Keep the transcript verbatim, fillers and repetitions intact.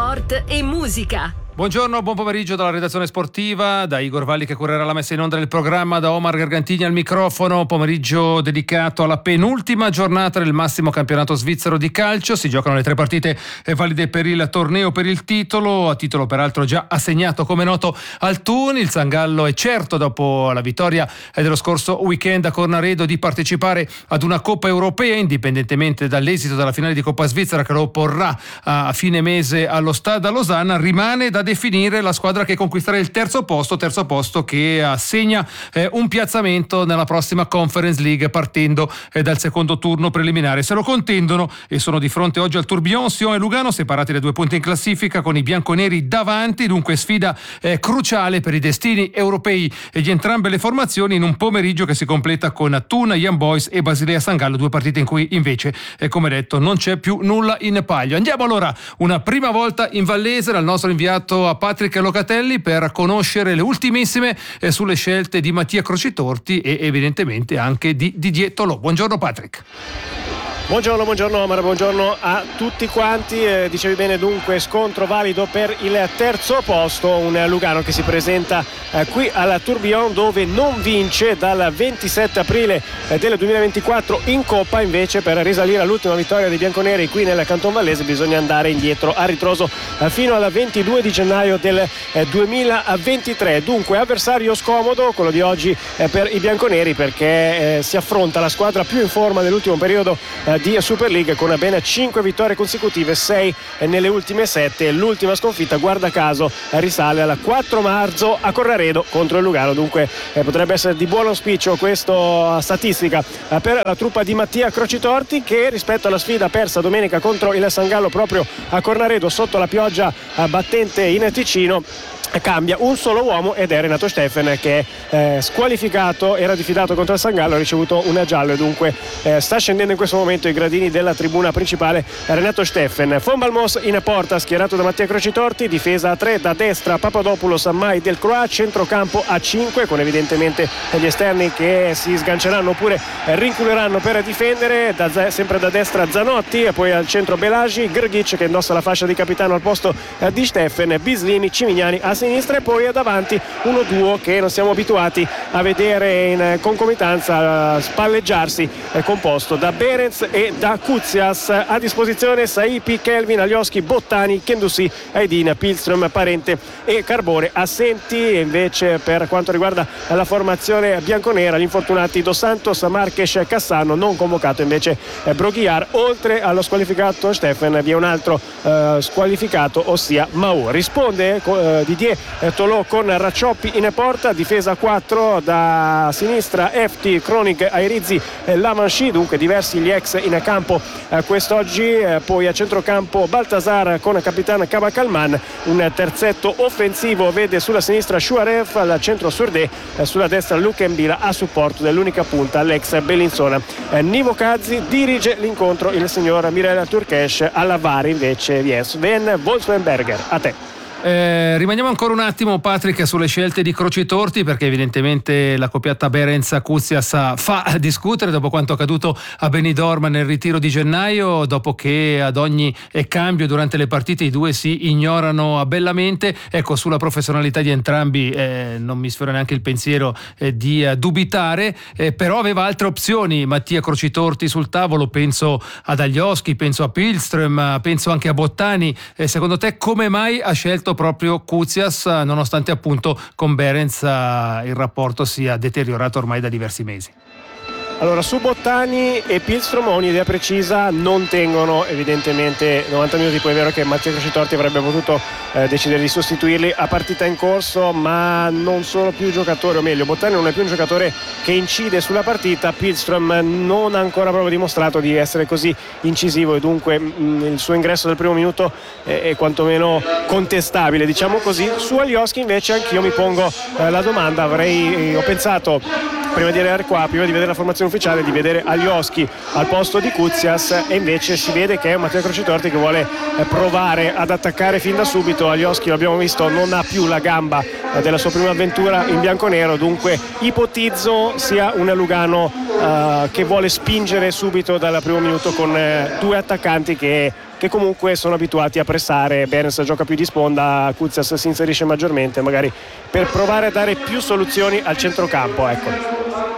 sport e musica. Buongiorno, buon pomeriggio dalla redazione sportiva, da Igor Valli che curerà la messa in onda del programma, da Omar Gargantini al microfono. Pomeriggio dedicato alla penultima giornata del massimo campionato svizzero di calcio. Si giocano le tre partite valide per il torneo per il titolo, a titolo peraltro già assegnato come noto al Thun. Il San Gallo è certo, dopo la vittoria dello scorso weekend a Cornaredo, di partecipare ad una Coppa Europea, indipendentemente dall'esito della finale di Coppa Svizzera che lo porrà a fine mese allo Stade a Losanna. Rimane da definire la squadra che conquisterà il terzo posto, terzo posto che assegna eh, un piazzamento nella prossima Conference League partendo eh, dal secondo turno preliminare. Se lo contendono e sono di fronte oggi al Tourbillon, Sion e Lugano, separati da due punti in classifica con i bianconeri davanti. Dunque sfida eh, cruciale per i destini europei di entrambe le formazioni in un pomeriggio che si completa con Thun, Young Boys e Basilea San Gallo, due partite in cui invece eh, come detto non c'è più nulla in palio. Andiamo allora una prima volta in Vallese dal nostro inviato a Patrick Locatelli per conoscere le ultimissime eh, sulle scelte di Mattia Crocitorti e evidentemente anche di Didier Tolò. Buongiorno Patrick. Buongiorno, buongiorno Omar, buongiorno a tutti quanti. Eh, dicevi bene, dunque scontro valido per il terzo posto, un Lugano che si presenta eh, qui alla Tourbillon, dove non vince dal ventisette aprile eh, del duemilaventiquattro in Coppa. Invece per risalire all'ultima vittoria dei bianconeri qui nel Canton Vallese bisogna andare indietro a ritroso eh, fino al ventidue di gennaio del eh, duemilaventitré. Dunque avversario scomodo quello di oggi eh, per i bianconeri, perché eh, si affronta la squadra più in forma dell'ultimo periodo eh, di Super League, con ben cinque vittorie consecutive, sei nelle ultime sette. L'ultima sconfitta, guarda caso, risale al quattro marzo a Cornaredo contro il Lugano. Dunque eh, potrebbe essere di buon auspicio questa statistica eh, per la truppa di Mattia Crocitorti, che rispetto alla sfida persa domenica contro il San Gallo proprio a Cornaredo sotto la pioggia eh, battente in Ticino, cambia un solo uomo ed è Renato Steffen, che è eh, squalificato, era diffidato contro il San Gallo, ha ricevuto un giallo e dunque eh, sta scendendo in questo momento i gradini della tribuna principale Renato Steffen. Von Balmos in porta, schierato da Mattia Crocitorti, difesa a tre, da destra Papadopoulos, Mai, Del Croix, centrocampo a cinque con evidentemente gli esterni che si sganceranno oppure rinculeranno per difendere, da, sempre da destra Zanotti, e poi al centro Belagi, Grgic che indossa la fascia di capitano al posto eh, di Steffen, Bislimi, Cimignani a sinistra, e poi davanti uno duo che non siamo abituati a vedere in concomitanza uh, spalleggiarsi, eh, composto da Behrens e da Kuzias. A disposizione Saipi, Kelvin, Alioski, Bottani, Kendussi, Aidin, Pilström, Parente e Carbone assenti. E invece per quanto riguarda la formazione bianconera, gli infortunati Dos Santos, Marques, Cassano, non convocato invece eh, Broguiar. Oltre allo squalificato Steffen vi è un altro eh, squalificato, ossia Mau. Risponde eh, Didier Tolò con Raccioppi in porta, difesa quattro, da sinistra Efti, Kronig, Airizzi, Lamanshi, dunque diversi gli ex in campo eh, quest'oggi. Eh, poi a centrocampo Baltasar con capitano Kabakalman. Un terzetto offensivo vede sulla sinistra Shuarev, al centro Surde, eh, sulla destra Luke Mbila, a supporto dell'unica punta l'ex Bellinzona. Eh, Nivo Kazzi dirige l'incontro il signor Mirella Turkesh, alla V A R invece vi è Sven Wolfenberger. A te. Eh, rimaniamo ancora un attimo Patrick sulle scelte di Crocitorti, perché evidentemente la coppiata Behrens-Kuzias fa discutere dopo quanto accaduto a Benidorm nel ritiro di gennaio, dopo che ad ogni cambio durante le partite i due si ignorano bellamente. Ecco, sulla professionalità di entrambi eh, non mi sfiora neanche il pensiero eh, di eh, dubitare, eh, però aveva altre opzioni Mattia Crocitorti sul tavolo. Penso ad Alioski, penso a Pilström, penso anche a Bottani. Eh, secondo te come mai ha scelto proprio Kuzias, nonostante appunto con Behrens il rapporto sia deteriorato ormai da diversi mesi? Allora, su Bottani e Pilström ho un'idea precisa, non tengono evidentemente novanta minuti, poi è vero che Mattia Crocitorti avrebbe potuto eh, decidere di sostituirli a partita in corso, ma non sono più giocatori, o meglio Bottani non è più un giocatore che incide sulla partita. Pilström non ha ancora proprio dimostrato di essere così incisivo e dunque mh, il suo ingresso del primo minuto è, è quantomeno contestabile, diciamo così. Su Alioski invece anch'io mi pongo eh, la domanda, avrei, ho pensato prima di arrivare qua, prima di vedere la formazione ufficiale, di vedere Alioski al posto di Kuzias, e invece si vede che è Mattia Crocitorti che vuole provare ad attaccare fin da subito. Alioski, l'abbiamo visto, non ha più la gamba della sua prima avventura in bianconero, dunque ipotizzo sia un Lugano uh, che vuole spingere subito dal primo minuto con uh, due attaccanti che che comunque sono abituati a pressare. Behrens gioca più di sponda, Kuzias si inserisce maggiormente magari per provare a dare più soluzioni al centrocampo, ecco.